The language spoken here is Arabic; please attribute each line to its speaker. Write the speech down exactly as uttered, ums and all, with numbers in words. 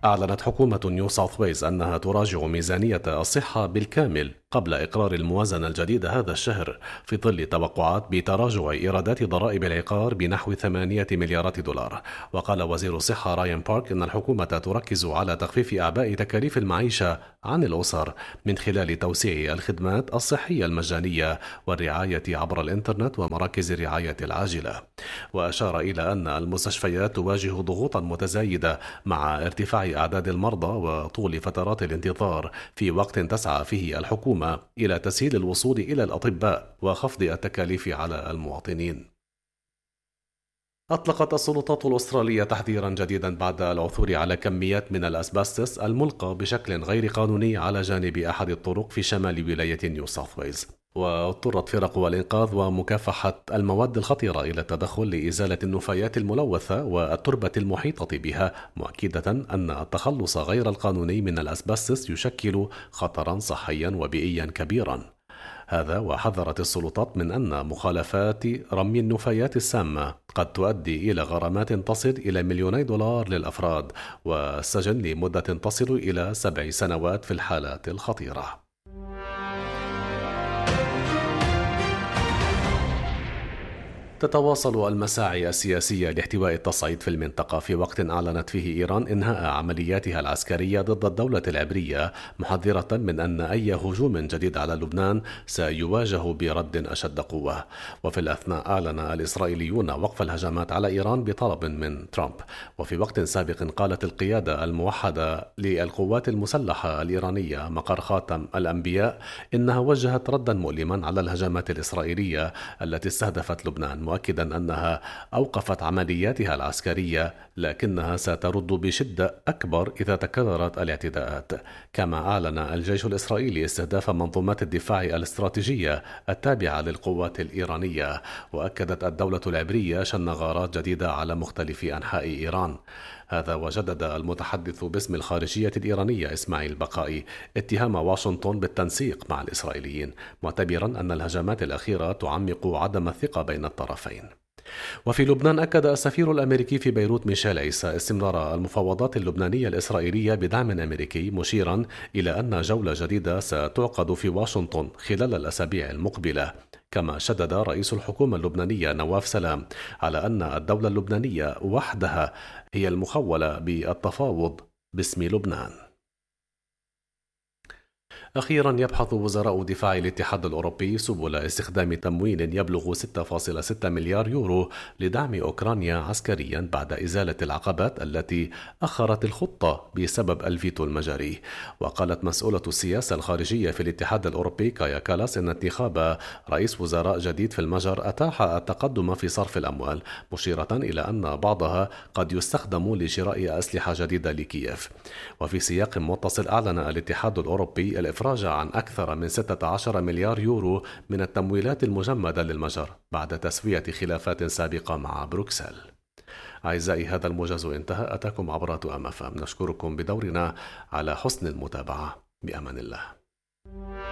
Speaker 1: أعلنت حكومة نيو ساوث ويلز أنها تراجع ميزانية الصحة بالكامل قبل إقرار الموازنة الجديدة هذا الشهر، في ظل توقعات بتراجع إيرادات ضرائب العقار بنحو ثمانية مليارات دولار. وقال وزير الصحة رايان بارك إن الحكومة تركز على تخفيف أعباء تكاليف المعيشة عن الأسر من خلال توسيع الخدمات الصحية المجانية والرعاية عبر الإنترنت ومراكز الرعاية العاجلة. وأشار إلى أن المستشفيات تواجه ضغوطا متزايدة مع ارتفاع أعداد المرضى وطول فترات الانتظار، في وقت تسعى فيه الحكومة إلى تسهيل الوصول إلى الأطباء وخفض التكاليف على المواطنين. أطلقت السلطات الأسترالية تحذيرا جديدا بعد العثور على كميات من الأسبستوس الملقى بشكل غير قانوني على جانب أحد الطرق في شمال ولاية نيو ساوث ويلز. واضطرت فرق الإنقاذ ومكافحة المواد الخطرة إلى التدخل لإزالة النفايات الملوثة والتربة المحيطة بها، مؤكدة أن التخلص غير القانوني من الأسبستوس يشكل خطرا صحيا وبيئيا كبيرا. هذا وحذرت السلطات من أن مخالفات رمي النفايات السامة قد تؤدي إلى غرامات تصل إلى مليوني دولار للأفراد والسجن لمدة تصل إلى سبع سنوات في الحالات الخطيرة. تتواصل المساعي السياسية لاحتواء التصعيد في المنطقة، في وقت أعلنت فيه إيران إنهاء عملياتها العسكرية ضد الدولة العبرية، محذرة من أن أي هجوم جديد على لبنان سيواجه برد أشد قوة. وفي الأثناء أعلن الإسرائيليون وقف الهجمات على إيران بطلب من ترامب. وفي وقت سابق قالت القيادة الموحدة للقوات المسلحة الإيرانية مقر خاتم الأنبياء إنها وجهت ردا مؤلما على الهجمات الإسرائيلية التي استهدفت لبنان، مؤكدا أنها أوقفت عملياتها العسكرية لكنها سترد بشدة أكبر إذا تكررت الاعتداءات. كما أعلن الجيش الإسرائيلي استهداف منظومات الدفاع الاستراتيجية التابعة للقوات الإيرانية، وأكدت الدولة العبرية شن غارات جديدة على مختلف أنحاء إيران. هذا وجدد المتحدث باسم الخارجية الإيرانية إسماعيل بقائي اتهام واشنطن بالتنسيق مع الإسرائيليين، معتبرا أن الهجمات الأخيرة تعمق عدم الثقة بين الطرفين. وفي لبنان أكد السفير الأمريكي في بيروت ميشيل عيسى استمرار المفاوضات اللبنانية الإسرائيلية بدعم أمريكي، مشيرا إلى أن جولة جديدة ستعقد في واشنطن خلال الأسابيع المقبلة. كما شدد رئيس الحكومة اللبنانية نواف سلام على أن الدولة اللبنانية وحدها هي المخولة بالتفاوض باسم لبنان. أخيرا يبحث وزراء دفاع الاتحاد الأوروبي سبل استخدام تمويل يبلغ ستة فاصلة ستة مليار يورو لدعم أوكرانيا عسكريا بعد إزالة العقبات التي أخرت الخطة بسبب الفيتو المجري. وقالت مسؤولة السياسة الخارجية في الاتحاد الأوروبي كايا كالاس إن انتخاب رئيس وزراء جديد في المجر أتاح التقدم في صرف الأموال، مشيرة إلى أن بعضها قد يستخدم لشراء أسلحة جديدة لكييف. وفي سياق متصل أعلن الاتحاد الأوروبي الإفراج عن أكثر من ستة عشر مليار يورو من التمويلات المجمدة للمجر بعد تسوية خلافات سابقة مع بروكسل. أعزائي، هذا الموجز انتهى. أتاكم عبر أم أف أم. نشكركم بدورنا على حسن المتابعة. بأمان الله.